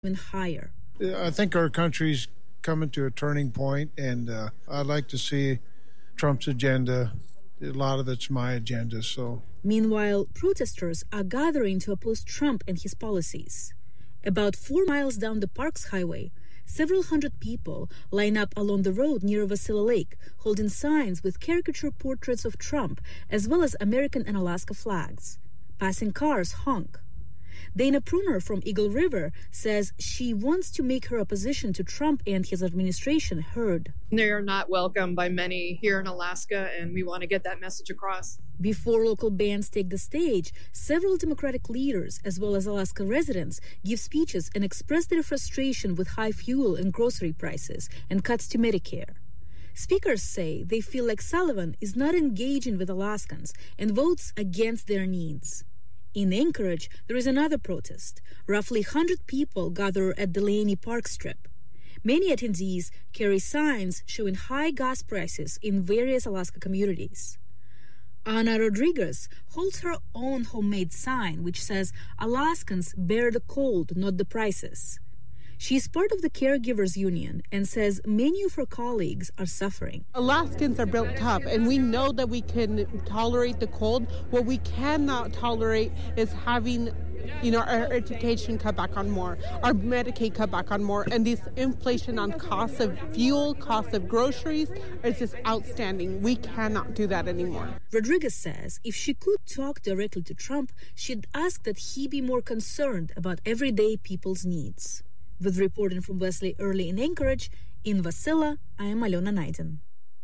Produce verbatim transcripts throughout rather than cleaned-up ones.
even higher. I think our country's coming to a turning point, and uh, I'd like to see Trump's agenda. A lot of it's my agenda, so. Meanwhile, protesters are gathering to oppose Trump and his policies. About four miles down the Parks Highway, several hundred people line up along the road near Wasilla Lake, holding signs with caricature portraits of Trump, as well as American and Alaska flags. Passing cars honk. Dana Pruner from Eagle River says she wants to make her opposition to Trump and his administration heard. They are not welcome by many here in Alaska, and we want to get that message across. Before local bands take the stage, several Democratic leaders, as well as Alaska residents, give speeches and express their frustration with high fuel and grocery prices and cuts to Medicare. Speakers say they feel like Sullivan is not engaging with Alaskans and votes against their needs. In Anchorage, there is another protest. Roughly one hundred people gather at Delaney Park Strip. Many attendees carry signs showing high gas prices in various Alaska communities. Ana Rodriguez holds her own homemade sign which says, "Alaskans bear the cold, not the prices." She is part of the Caregivers Union and says many of her colleagues are suffering. Alaskans are built tough, and we know that we can tolerate the cold. What we cannot tolerate is having, you know, our education cut back on more, our Medicaid cut back on more, and this inflation on costs of fuel, costs of groceries is just outstanding. We cannot do that anymore. Rodriguez says if she could talk directly to Trump, she'd ask that he be more concerned about everyday people's needs. With reporting from Wesley Early in Anchorage, in Wasilla, I am Alona Naiden.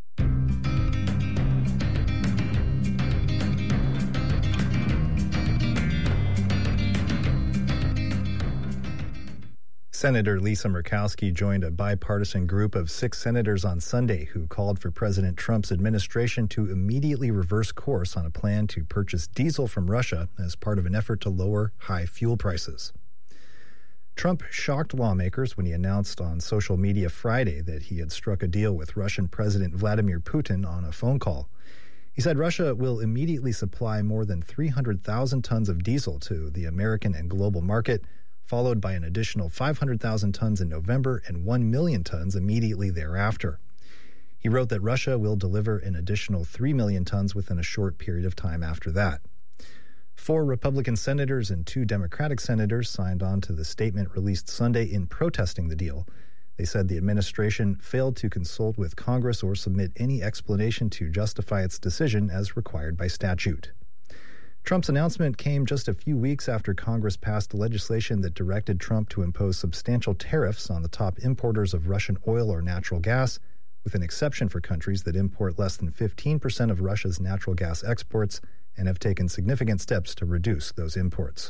Senator Lisa Murkowski joined a bipartisan group of six senators on Sunday who called for President Trump's administration to immediately reverse course on a plan to purchase diesel from Russia as part of an effort to lower high fuel prices. Trump shocked lawmakers when he announced on social media Friday that he had struck a deal with Russian President Vladimir Putin on a phone call. He said Russia will immediately supply more than three hundred thousand tons of diesel to the American and global market, followed by an additional five hundred thousand tons in November and one million tons immediately thereafter. He wrote that Russia will deliver an additional three million tons within a short period of time after that. Four Republican senators and two Democratic senators signed on to the statement released Sunday in protesting the deal. They said the administration failed to consult with Congress or submit any explanation to justify its decision as required by statute. Trump's announcement came just a few weeks after Congress passed legislation that directed Trump to impose substantial tariffs on the top importers of Russian oil or natural gas, with an exception for countries that import less than fifteen percent of Russia's natural gas exports and have taken significant steps to reduce those imports.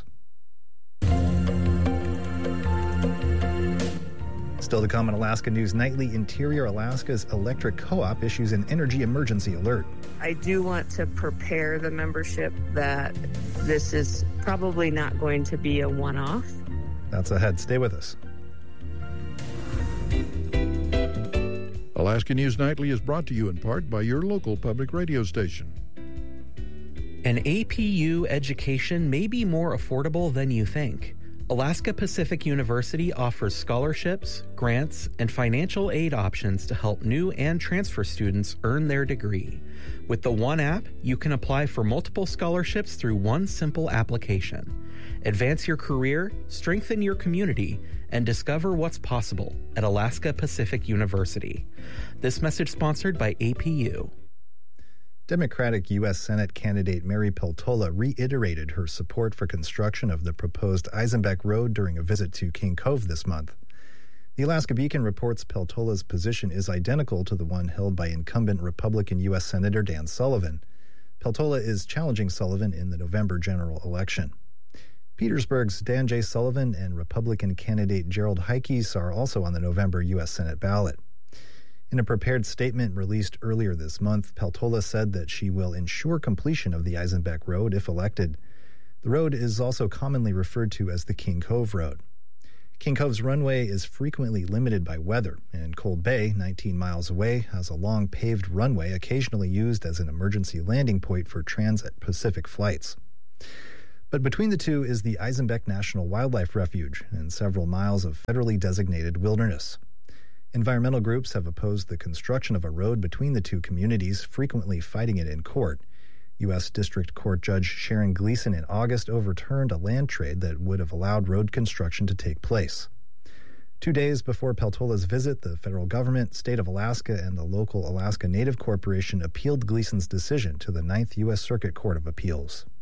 Still to come on Alaska News Nightly, Interior Alaska's Electric Co-op issues an energy emergency alert. I do want to prepare the membership that this is probably not going to be a one-off. That's ahead. Stay with us. Alaska News Nightly is brought to you in part by your local public radio station. An A P U education may be more affordable than you think. Alaska Pacific University offers scholarships, grants, and financial aid options to help new and transfer students earn their degree. With the One app, you can apply for multiple scholarships through one simple application. Advance your career, strengthen your community, and discover what's possible at Alaska Pacific University. This message sponsored by A P U. Democratic U S Senate candidate Mary Peltola reiterated her support for construction of the proposed Eisenbeck Road during a visit to King Cove this month. The Alaska Beacon reports Peltola's position is identical to the one held by incumbent Republican U S Senator Dan Sullivan. Peltola is challenging Sullivan in the November general election. Petersburg's Dan J. Sullivan and Republican candidate Gerald Heikes are also on the November U S Senate ballot. In a prepared statement released earlier this month, Peltola said that she will ensure completion of the Eisenbeck Road if elected. The road is also commonly referred to as the King Cove Road. King Cove's runway is frequently limited by weather, and Cold Bay, nineteen miles away, has a long paved runway occasionally used as an emergency landing point for trans-Pacific flights. But between the two is the Eisenbeck National Wildlife Refuge and several miles of federally designated wilderness. Environmental groups have opposed the construction of a road between the two communities, frequently fighting it in court. U S. District Court Judge Sharon Gleason in August overturned a land trade that would have allowed road construction to take place. Two days before Peltola's visit, the federal government, state of Alaska, and the local Alaska Native Corporation appealed Gleason's decision to the Ninth U S. Circuit Court of Appeals.